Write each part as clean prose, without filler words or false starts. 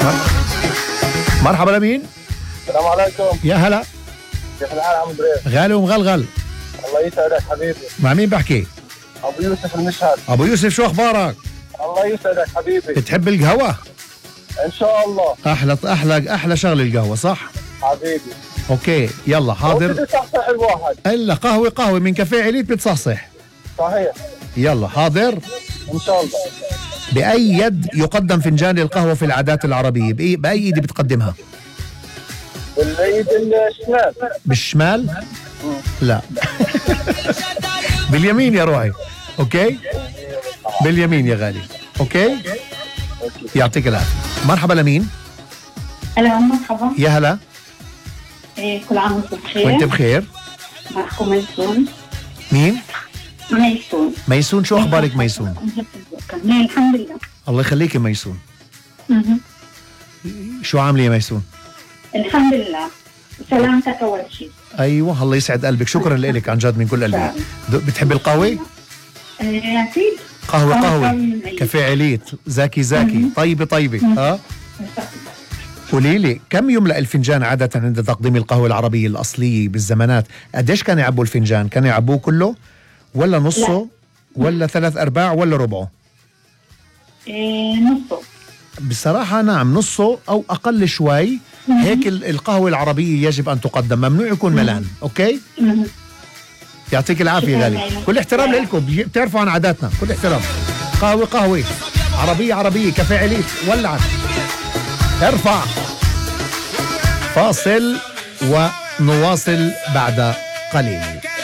مرحبا لمين؟ السلام عليكم. يا هلا. كيف الحال عم دريس؟ غالي ومغلغل. الله يسعدك حبيبي. مع مين بحكي؟ ابو يوسف المشهد. ابو يوسف، شو اخبارك؟ الله يسعدك حبيبي. بتحب القهوة؟ ان شاء الله. احلى شغل القهوة، صح؟ حبيبي. اوكي يلا حاضر. بتصحصح الواحد. الا قهوة من كافيه عليت بتصحصح. صحيح. يلا حاضر. ان شاء الله. بأي يد يقدم فنجان القهوة في العادات العربية؟ بأي يد بتقدمها؟ بالايد الشمال. بالشمال؟ لا. باليمين يا روحي. اوكي؟ باليمين يا غالي. اوكي؟ يعطيك العافية. مرحبا لمين؟ هلا مرحبا. يا هلا. كل عام وانتم بخير. وانت بخير. معكم ميسون. مين؟ ميسون. شو اخبارك ميسون؟ الحمد لله. الله يخليك يا ميسون. شو عامله يا ميسون؟ الحمد لله. سلامتك اول شيء. ايوه الله يسعد قلبك، شكرا لك عن جد من كل قلبي. بتحب القهوه؟ اكيد. قهوه كافيه عليت، زاكي طيبه. ها قولي لي، كم يملأ الفنجان عادة عند تقديم القهوة العربية الأصلية بالزمانات؟ قديش كانوا يعبوا الفنجان؟ كانوا يعبوه كله ولا نصه؟ لا. ولا 3/4 ولا ربعه؟ نصه. بصراحة نعم، نصه أو أقل شوي. هيك القهوة العربية يجب أن تقدم، ممنوع يكون ملان. أوكي؟ يعطيك العافية غالي. كل احترام لكم، بتعرفوا عن عاداتنا. كل احترام. قهوة عربية كافيه عليت ولعت. ارفع. فاصل ونواصل بعد قليل.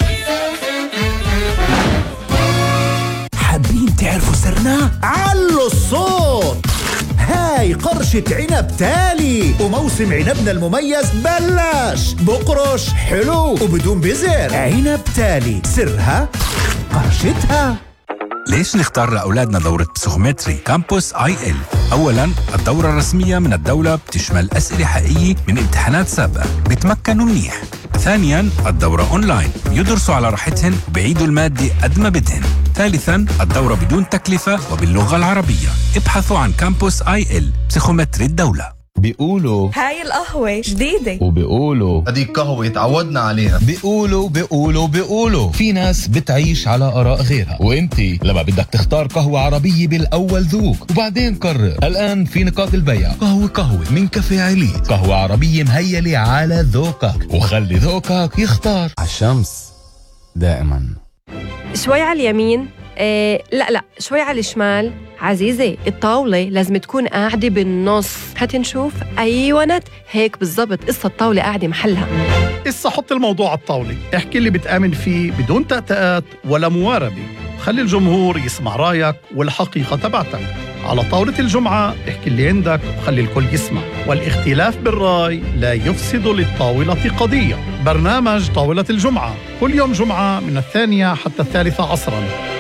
حابين تعرفوا سرنا؟ علوا الصوت. هاي قرشة عنب تالي، وموسم عنبنا المميز بلش. بقرش حلو وبدون بذر. عنب تالي، سرها قرشتها. ليش نختار لأولادنا دورة بسيخومتري كامبوس IL؟ أولاً الدورة الرسمية من الدولة بتشمل أسئلة حقيقية من امتحانات سابقة بتمكنوا منيح. ثانياً الدورة أونلاين، يدرسوا على راحتهن وبيعيدوا المادة قد ما بدهن. ثالثاً الدورة بدون تكلفة وباللغة العربية. ابحثوا عن كامبوس IL بسيخومتري الدولة. بيقولوا هاي القهوة جديدة، وبيقولوا هذيك قهوة تعودنا عليها. بيقولوا في ناس بتعيش على آراء غيرها، وانتي لما بدك تختار قهوة عربية بالأول ذوق وبعدين قرر. الآن في نقاط البيع قهوة من كافيه عليت، قهوة عربية مهيلة على ذوقك، وخلي ذوقك يختار. عالشمس دائما. شوي على اليمين. لا شوي على الشمال. عزيزي الطاولة لازم تكون قاعدة بالنص. هات نشوف. أيوة هيك بالضبط. قصة الطاولة قاعدة محلها. قصة حط الموضوع على الطاولة، احكي اللي بتآمن فيه بدون تأتأات ولا مواربة. خلي الجمهور يسمع رايك والحقيقة تبعتك. على طاولة الجمعة احكي اللي عندك وخلي الكل يسمع، والاختلاف بالرأي لا يفسد للطاولة قضية. برنامج طاولة الجمعة كل يوم جمعة من 2 حتى 3 عصراً